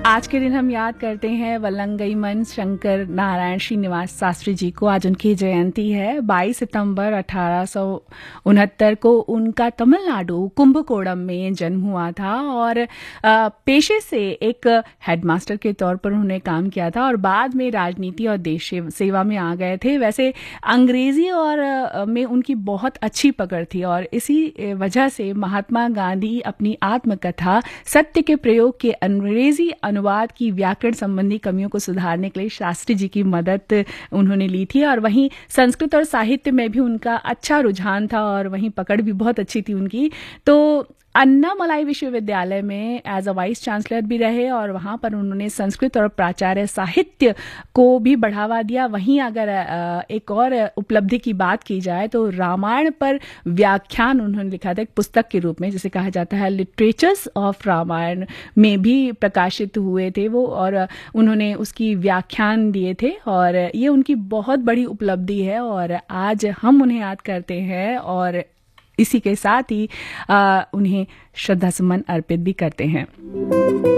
आज के दिन हम याद करते हैं वल्लंगईमन शंकर नारायण श्रीनिवास शास्त्री जी को। आज उनकी जयंती है। 22 सितंबर 1869 को उनका तमिलनाडु कुंभकोणम में जन्म हुआ था और पेशे से एक हेडमास्टर के तौर पर उन्होंने काम किया था और बाद में राजनीति और देश सेवा में आ गए थे। वैसे अंग्रेजी और में उनकी बहुत अच्छी पकड़ थी और इसी वजह से महात्मा गांधी अपनी आत्मकथा सत्य के प्रयोग के अंग्रेजी अनुवाद की व्याकरण संबंधी कमियों को सुधारने के लिए शास्त्री जी की मदद उन्होंने ली थी। और वहीं संस्कृत और साहित्य में भी उनका अच्छा रुझान था और वहीं पकड़ भी बहुत अच्छी थी उनकी। तो अन्नामलाई विश्वविद्यालय में एज अ वाइस चांसलर भी रहे और वहां पर उन्होंने संस्कृत और प्राचार्य साहित्य को भी बढ़ावा दिया। वहीं अगर एक और उपलब्धि की बात की जाए तो रामायण पर व्याख्यान उन्होंने लिखा था एक पुस्तक के रूप में, जिसे कहा जाता है लिटरेचर्स ऑफ रामायण, में भी प्रकाशित हुए थे वो, और उन्होंने उसकी व्याख्यान दिए थे और ये उनकी बहुत बड़ी उपलब्धि है और आज हम उन्हें याद करते हैं और इसी के साथ ही उन्हें श्रद्धा सुमन अर्पित भी करते हैं।